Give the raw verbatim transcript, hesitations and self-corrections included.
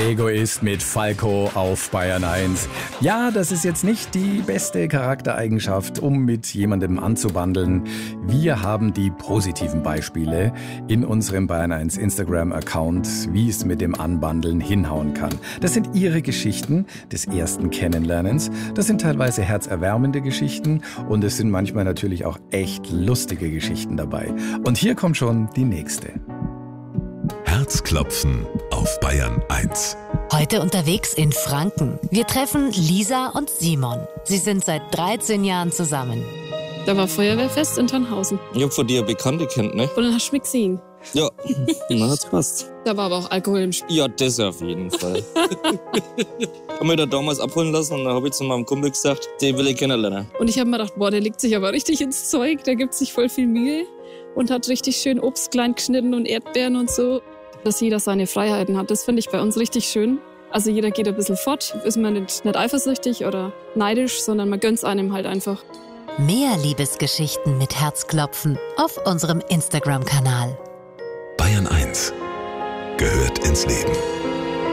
Egoist mit Falco auf Bayern eins. Ja, das ist jetzt nicht die beste Charaktereigenschaft, um mit jemandem anzubandeln. Wir haben die positiven Beispiele in unserem Bayern eins Instagram-Account, wie es mit dem Anbandeln hinhauen kann. Das sind Ihre Geschichten des ersten Kennenlernens. Das sind teilweise herzerwärmende Geschichten und es sind manchmal natürlich auch echt lustige Geschichten dabei. Und hier kommt schon die nächste. Herzklopfen auf Bayern eins. Heute unterwegs in Franken. Wir treffen Lisa und Simon. Sie sind seit dreizehn Jahren zusammen. Da war Feuerwehrfest in Tannhausen. Ich hab von dir Bekannte kennt, ne? Und dann hast du mich gesehen. Ja, dann hat's passt. Da war aber auch Alkohol im Spiel. Ja, das auf jeden Fall. Hab mich da damals abholen lassen und dann habe ich zu meinem Kumpel gesagt, den will ich kennenlernen. Und ich habe mir gedacht, boah, der legt sich aber richtig ins Zeug. Der gibt sich voll viel Mühe und hat richtig schön Obst klein geschnitten und Erdbeeren und so. Dass jeder seine Freiheiten hat, das finde ich bei uns richtig schön. Also jeder geht ein bisschen fort, ist man nicht, nicht eifersüchtig oder neidisch, sondern man gönnt's einem halt einfach. Mehr Liebesgeschichten mit Herzklopfen auf unserem Instagram-Kanal. Bayern eins gehört ins Leben.